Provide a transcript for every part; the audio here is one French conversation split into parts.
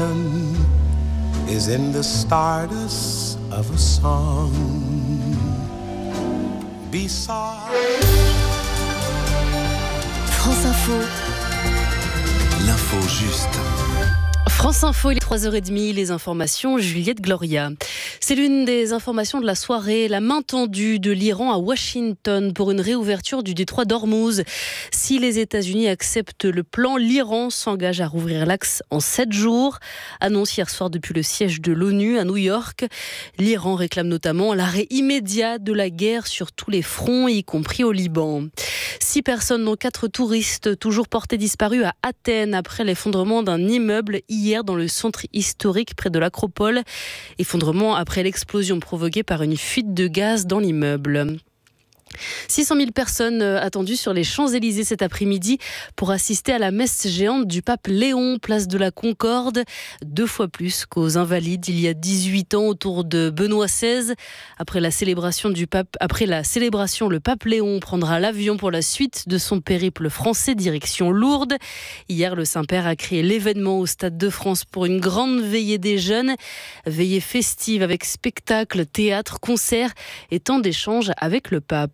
Washington is in the stardust of a song. Beside France Info. L'info juste. France Info, il est 3h30, les informations, Juliette Gloria. C'est l'une des informations de la soirée, la main tendue de l'Iran à Washington pour une réouverture du détroit d'Ormuz. Si les États-Unis acceptent le plan, l'Iran s'engage à rouvrir l'axe en 7 jours. Annonce hier soir depuis le siège de l'ONU à New York. L'Iran réclame notamment l'arrêt immédiat de la guerre sur tous les fronts, y compris au Liban. 6 personnes, dont 4 touristes, toujours portés disparus à Athènes après l'effondrement d'un immeuble hier dans le centre historique près de l'Acropole. Effondrement après l'explosion provoquée par une fuite de gaz dans l'immeuble. 600 000 personnes attendues sur les Champs-Élysées cet après-midi pour assister à la messe géante du pape Léon, place de la Concorde, 2 fois plus qu'aux Invalides il y a 18 ans autour de Benoît XVI. Après la célébration, le pape Léon prendra l'avion pour la suite de son périple français direction Lourdes. Hier, le Saint-Père a créé l'événement au Stade de France pour une grande veillée des jeunes, veillée festive avec spectacles, théâtre, concerts et temps d'échanges avec le pape.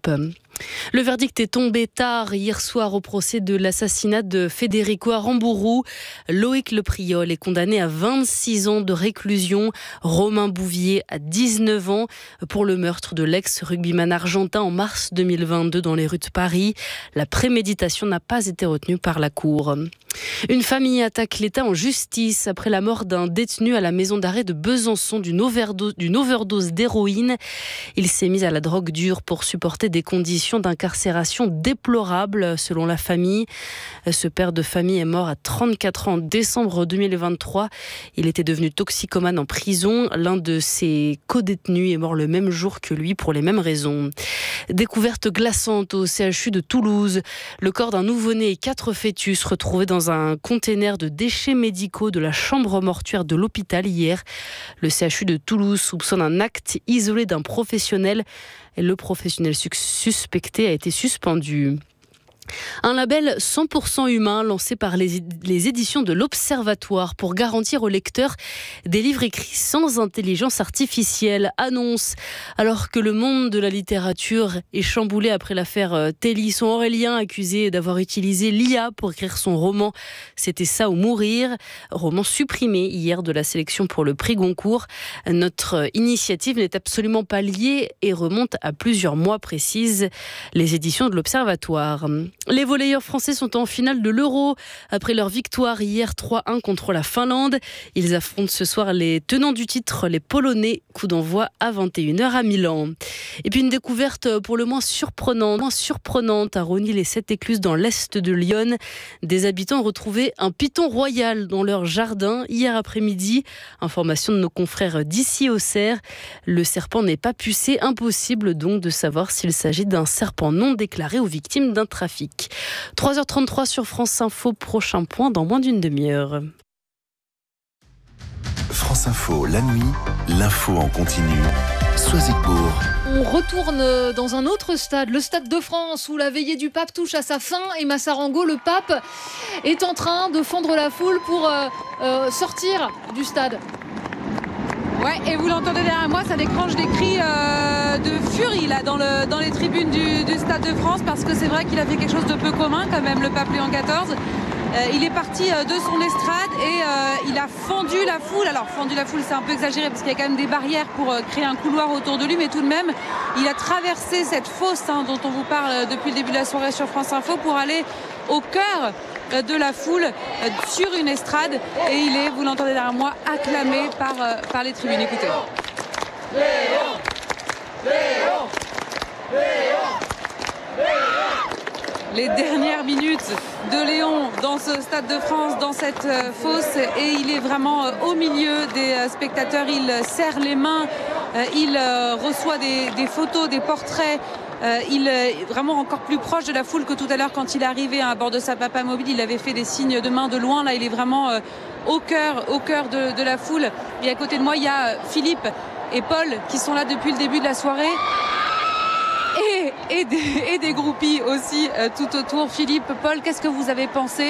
Le verdict est tombé tard hier soir au procès de l'assassinat de Federico Aramburu. Loïc Lepriol est condamné à 26 ans de réclusion. Romain Bouvier à 19 ans pour le meurtre de l'ex-rugbyman argentin en mars 2022 dans les rues de Paris. La préméditation n'a pas été retenue par la Cour. Une famille attaque l'État en justice après la mort d'un détenu à la maison d'arrêt de Besançon d'une overdose d'héroïne. Il s'est mis à la drogue dure pour supporter des conditions d'incarcération déplorables selon la famille. Ce père de famille est mort à 34 ans en décembre 2023. Il était devenu toxicomane en prison. L'un de ses codétenus est mort le même jour que lui pour les mêmes raisons. Découverte glaçante au CHU de Toulouse. Le corps d'un nouveau-né et 4 fœtus retrouvés dans un container de déchets médicaux de la chambre mortuaire de l'hôpital hier. Le CHU de Toulouse soupçonne un acte isolé d'un professionnel et le professionnel suspecté a été suspendu. Un label 100% humain lancé par les éditions de l'Observatoire pour garantir aux lecteurs des livres écrits sans intelligence artificielle. Annonce alors que le monde de la littérature est chamboulé après l'affaire Télisson-Aurélien, accusé d'avoir utilisé l'IA pour écrire son roman « C'était ça ou mourir », roman supprimé hier de la sélection pour le prix Goncourt. Notre initiative n'est absolument pas liée et remonte à plusieurs mois, précisent les éditions de l'Observatoire. Les volleyeurs français sont en finale de l'Euro. Après leur victoire hier 3-1 contre la Finlande, ils affrontent ce soir les tenants du titre, les Polonais. Coup d'envoi à 21h à Milan. Et puis une découverte pour le moins surprenante à Rosny-les-Sept-Écluses dans l'est de Lyon. Des habitants ont retrouvé un python royal dans leur jardin hier après-midi. Information de nos confrères d'ici Auxerre. Le serpent n'est pas pucé, impossible donc de savoir s'il s'agit d'un serpent non déclaré ou victime d'un trafic. 3h33 sur France Info, prochain point dans moins d'une demi-heure. France Info, la nuit, l'info en continu. Soisigbourg. On retourne dans un autre stade, le Stade de France, où la veillée du pape touche à sa fin et Massarango, le pape, est en train de fendre la foule pour sortir du stade. Ouais, et vous l'entendez derrière moi, ça déclenche des cris de furie là dans les tribunes du Stade de France, parce que c'est vrai qu'il a fait quelque chose de peu commun quand même, le pape Léon XIV. Il est parti de son estrade et il a fendu la foule. Alors fendu la foule, c'est un peu exagéré parce qu'il y a quand même des barrières pour créer un couloir autour de lui, mais tout de même, il a traversé cette fosse dont on vous parle depuis le début de la soirée sur France Info pour aller au cœur de la foule sur une estrade, et il est, vous l'entendez derrière moi, acclamé par les tribunes. Écoutez. Léon, Léon, Léon, Léon. Les dernières minutes de Léon dans ce Stade de France, dans cette fosse, et il est vraiment au milieu des spectateurs. Il serre les mains, il reçoit des photos, des portraits. Il est vraiment encore plus proche de la foule que tout à l'heure quand il est arrivé à bord de sa Papa Mobile. Il avait fait des signes de main de loin. Là, il est vraiment au cœur de la foule. Et à côté de moi, il y a Philippe et Paul qui sont là depuis le début de la soirée. Et des groupies aussi tout autour. Philippe, Paul, qu'est-ce que vous avez pensé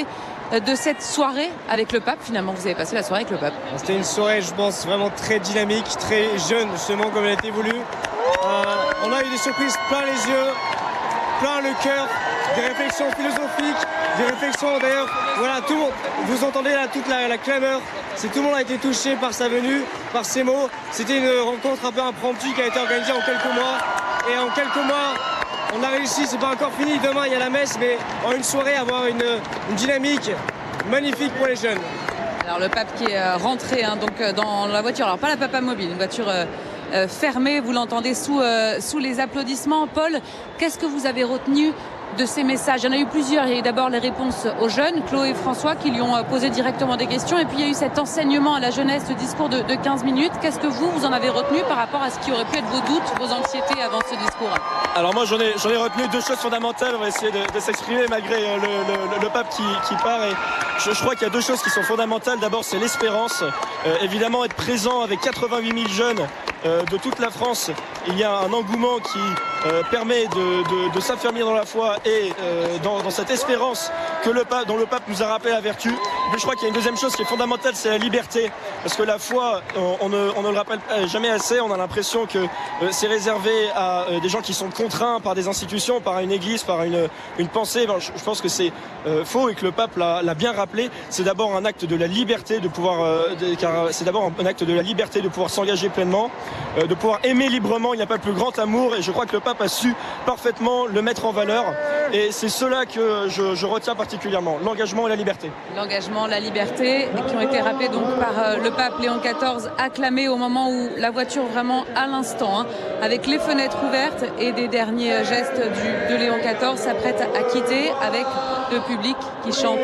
de cette soirée avec le pape. Finalement, vous avez passé la soirée avec le pape. C'était une soirée, je pense, vraiment très dynamique, très jeune, justement, comme elle a été voulue. On a eu des surprises plein les yeux, plein le cœur, des réflexions philosophiques, des réflexions d'ailleurs, voilà, tout le monde, vous entendez là toute la clameur, tout le monde a été touché par sa venue, par ses mots. C'était une rencontre un peu impromptue qui a été organisée en quelques mois, et en quelques mois, on a réussi, c'est pas encore fini, demain il y a la messe, mais en une soirée avoir une dynamique magnifique pour les jeunes. Alors le pape qui est rentré dans la voiture, alors pas la Papa Mobile, une voiture fermée, vous l'entendez sous les applaudissements. Paul, qu'est-ce que vous avez retenu de ces messages? Il y en a eu plusieurs. Il y a eu d'abord les réponses aux jeunes, Chloé et François, qui lui ont posé directement des questions. Et puis il y a eu cet enseignement à la jeunesse, ce discours de 15 minutes. Qu'est-ce que vous en avez retenu par rapport à ce qui aurait pu être vos doutes, vos anxiétés avant ce discours? Alors moi j'en ai retenu deux choses fondamentales. On va essayer de s'exprimer malgré le pape qui part. Et je crois qu'il y a deux choses qui sont fondamentales. D'abord c'est l'espérance. Évidemment être présent avec 88 000 jeunes de toute la France. Il y a un engouement qui permet de s'affermir dans la foi et dans cette espérance dont le pape nous a rappelé la vertu. Mais je crois qu'il y a une deuxième chose qui est fondamentale, c'est la liberté. Parce que la foi, on ne le rappelle jamais assez. On a l'impression que c'est réservé à des gens qui sont contraints par des institutions, par une église, par une pensée. Ben, je pense que c'est faux et que le pape l'a bien rappelé. C'est d'abord un acte de la liberté de pouvoir, car c'est d'abord un acte de la liberté de pouvoir s'engager pleinement, de pouvoir aimer librement. Il n'y a pas de plus grand amour et je crois que le pape a su parfaitement le mettre en valeur. Et c'est cela que je retiens particulièrement, l'engagement et la liberté. L'engagement, la liberté, qui ont été rappelés donc par le pape Léon XIV, acclamé au moment où la voiture vraiment à l'instant, avec les fenêtres ouvertes et des derniers gestes de Léon XIV, s'apprête à quitter avec le public qui chante.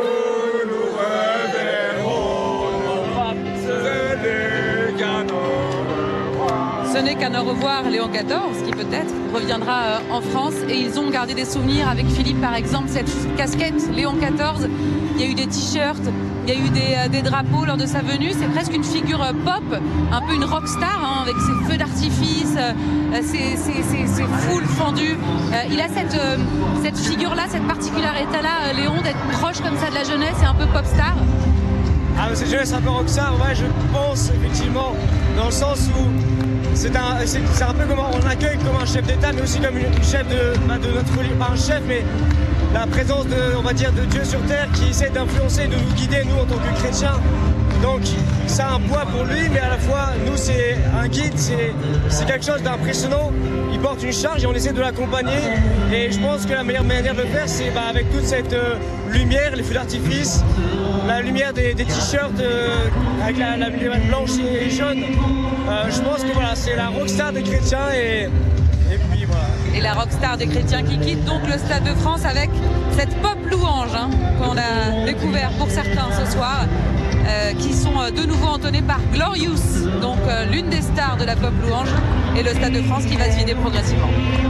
Ce n'est qu'un au revoir Léon XIV, qui peut-être reviendra en France. Et ils ont gardé des souvenirs avec Philippe, par exemple, cette casquette Léon XIV. Il y a eu des t-shirts, il y a eu des drapeaux lors de sa venue. C'est presque une figure pop, un peu une rockstar, avec ses feux d'artifice, ses foules fendues. Il a cette figure-là, cette particularité-là, Léon, d'être proche comme ça de la jeunesse et un peu pop star. Ah, cette jeunesse un peu rockstar, ouais, je pense effectivement, dans le sens où c'est un peu comme on l'accueille comme un chef d'État, mais aussi comme une chef de notre religion, pas un chef, mais la présence de Dieu sur terre qui essaie d'influencer, de nous guider, nous en tant que chrétiens. Donc ça a un poids pour lui, mais à la fois, nous c'est un guide, c'est quelque chose d'impressionnant. Il porte une charge et on essaie de l'accompagner. Et je pense que la meilleure manière de le faire, c'est avec toute cette lumière, les feux d'artifice, la lumière des t-shirts avec la lumière blanche et jaune. Je pense que voilà, c'est la rockstar des chrétiens et puis voilà. Et la rockstar des chrétiens qui quitte donc le Stade de France avec cette pop louange qu'on a découvert pour certains ce soir, qui sont de nouveau entonnés par Glorious, donc l'une des stars de la pop louange, et le Stade de France qui va se vider progressivement.